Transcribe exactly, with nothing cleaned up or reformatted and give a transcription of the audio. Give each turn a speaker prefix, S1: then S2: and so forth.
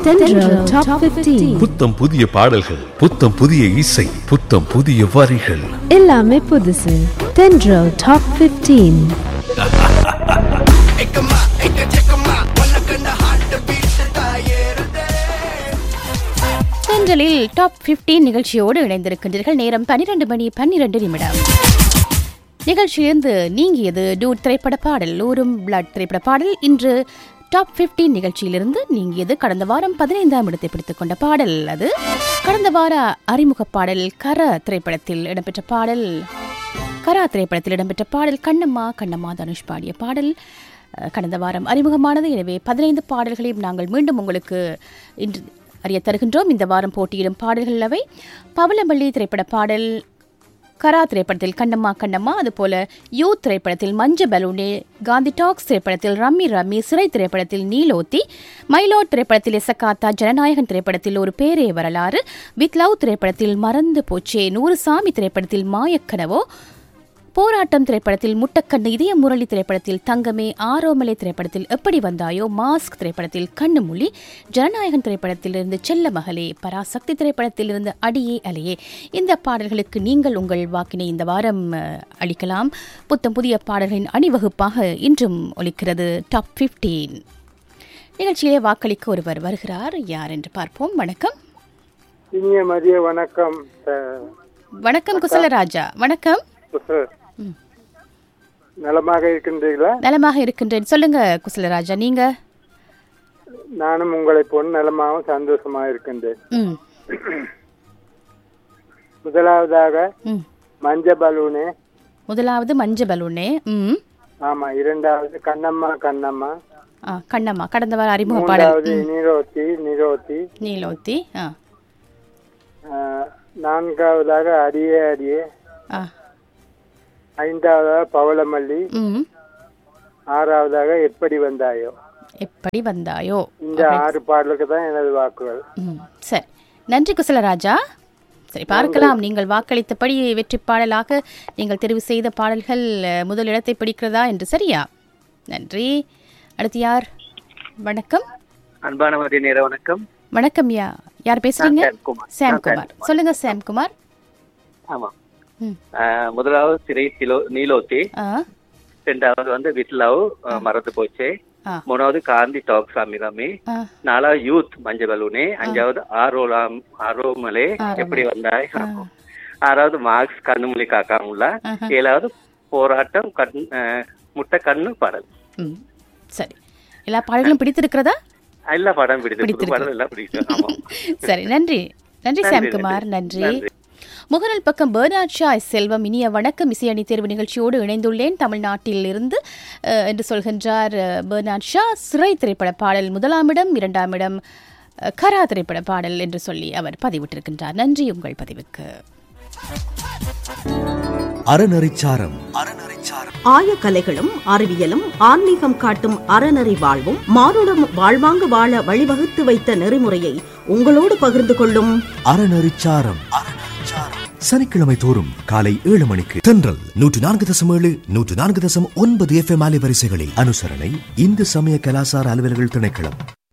S1: தென்றல் டாப் பதினைந்து.
S2: புத்தம் புதிய பாடல்கள், புத்தம் புதிய இசை, புத்தம் புதிய வரிகள்,
S1: எல்லாமே புதுசு. தென்றல் டாப் பதினைந்து.
S3: தென்றலில் டாப் பதினைந்து நிகழ்ச்சியோடு இணைந்திருக்கின்றீர்கள். நேரம் பன்னிரண்டு மணி பன்னிரண்டு நிமிடம். நிகழ்ச்சியிலிருந்து நீங்கியது டூட் திரைப்பட பாடல், ஊரும் பிளட் திரைப்பட பாடல். இன்று டாப் பதினைந்து நிகழ்ச்சியிலிருந்து நீங்கியது கடந்த வாரம் பதினைந்தாம் இடத்தை பிடித்துக் கொண்ட பாடல். அது கடந்த வார அறிமுக பாடல் கர திரைப்படத்தில் இடம்பெற்ற பாடல். கரா திரைப்படத்தில் இடம்பெற்ற பாடல் கண்ணம்மா கண்ணம்மா தனுஷ் பாடிய பாடல் கடந்த வாரம் அறிமுகமானது. எனவே பதினைந்து பாடல்களையும் நாங்கள் மீண்டும் உங்களுக்கு இன்று அறிய தருகின்றோம். இந்த வாரம் போட்டியிடும் பாடல்கள் அவை பவளமல்லி திரைப்பட பாடல், கரா திரைப்படத்தில் கண்ணம்மா கண்ணம்மா, அதுபோல யூத் திரைப்படத்தில் மஞ்ச பலூனே, காந்தி டாக்ஸ் திரைப்படத்தில் ரம்மி ரம்மி, சிறை திரைப்படத்தில் நீலோத்தி, மைலோட் திரைப்படத்தில் எசக்காத்தா, ஜனநாயகன் திரைப்படத்தில் ஒரு பேரே வரலாறு, வித் லவ் திரைப்படத்தில் மறந்து போச்சே, நூறு சாமி திரைப்படத்தில் மாயக்கனவோ, போராட்டம் திரைப்படத்தில் முட்டக்கண்ணு, இதய முரளி திரைப்படத்தில் தங்கமே, ஆரோமலை திரைப்படத்தில் எப்படி வந்தாயோ, மாஸ்க் திரைப்படத்தில் கண்ணுமுள்ளி, ஜனநாயகன் திரைப்படத்திலிருந்து செல்ல மகளே, பராசக்தி திரைப்படத்திலிருந்து அடியே அலையே. இந்த பாடல்களுக்கு நீங்கள் உங்கள் வாக்கினை இந்த வாரம் அளிக்கலாம். புத்தம் புதிய பாடல்களின் அணிவகுப்பாக இன்றும் ஒலிக்கிறது டாப் பதினைந்து. நிகழ்ச்சியிலே வாக்களிக்க ஒருவர் வருகிறார். யார் என்று பார்ப்போம். வணக்கம்.
S4: இனிய மதிய வணக்கம்.
S3: வணக்கம் குசலராஜா. வணக்கம்.
S4: நலமாக இருக்கின்றீர்களா?
S3: நலமாக இருக்கின்றேன். சொல்லுங்க குசலராஜா, நீங்க?
S4: நானும் உங்களை போல நலமாகவும் சந்தோஷமாக இருக்கின்றேன். முதலாவதாக மஞ்ச பலூனே.
S3: முதலாவது மஞ்ச பலூனே. ம்
S4: ஆமா. இரண்டாவது கண்ணம்மா கண்ணம்மா.
S3: ஆ கண்ணம்மா கடந்த வார அறிமுக பாடல்.
S4: நீலோத்தி நீலோத்தி
S3: நீலோத்தி. ஆ
S4: நான்காவதாக அடியே அடியே.
S3: ஆ
S4: ஐந்தாவதாக பவளமல்லி.
S3: ம்
S4: ஆறாவதாக எப்படி வந்தாயோ.
S3: எப்படி வந்தாயோ.
S4: இந்த ஆறு பாடலுக்கு தான் எனது வாக்குகள்.
S3: ம் சரி, நன்றி குசலராஜா. சரி, பார்க்கலாம் நீங்கள் வாக்களித்தபடி வெற்றி பாடலாக நீங்கள் தெரிவு செய்த பாடல்கள் முதல் இடத்தை பிடிக்கிறதா என்று. சரியா? நன்றி. அடுத்து யார்? வணக்கம்.
S5: அன்பான மதிய நேர வணக்கம்.
S3: வணக்கம். யா யார் பேசுறீங்க? சாம்குமார். சொல்லுங்க சாம்குமார்.
S5: ஆமா. முதலாவது சிறை நீலோத்தி, ரெண்டாவது வந்து வித் லவ் மறந்து போச்சே, மூணாவது காந்தி டாக் சாமி ரம்மி, நாலாவது யூத் மஞ்ச பலூனே, அஞ்சாவது ஆரோலாம் ஆரோமலே எப்படி வந்தாய், ஆறாவது மார்க்ஸ் கண்ணுமொழி காக்காமுல்லா, ஏழாவது போராட்டம் கண் முட்டை கண்ணு பாடல்.
S3: சரி, எல்லா பாடல்களும் பிடித்திருக்கிறதா?
S5: எல்லா பாடம் பிடித்து பாடல் எல்லாம் பிடிக்கும். சரி,
S3: நன்றி. நன்றி சாம்குமார். நன்றி. முகநூல் பக்கம் பெர்னாட் ஷா செல்வம், இனிய வணக்கம், இசையணி தேர்வு நிகழ்ச்சியோடு இணைந்துள்ளேன் தமிழ்நாட்டில் இருந்து என்று சொல்கின்றார் பெர்னாட் ஷா. சிறை திரைப்பட பாடல் முதலாம் இடம், இரண்டாம் இடம் கரா திரைப்பட பாடல் என்று சொல்லி அவர் பதிவிட்டிருக்கின்றார். நன்றி உங்கள் பதிவுக்கு.
S6: அறநெறிச்சாரம்.
S7: ஆயக்கலைகளும் அறிவியலும் ஆன்மீகம் காட்டும் அறநெறி வாழ்வும் மானுடம் வாழ்வாங்கு வாழ வழிவகுத்து வைத்த நெறிமுறையை உங்களோடு பகிர்ந்து கொள்ளும்
S6: அறநெறிச்சாரம். சனிக்கிழமை தோறும் காலை ஏழு மணிக்கு தென்றல் நூற்று நான்கு தசம் ஏழு நூற்று நான்கு தசம் ஒன்பது எஃப் எம் அலைவரிசைகளில். அனுசரணை இந்து சமய கலாசார அலுவலர்கள் திணைக்களம்.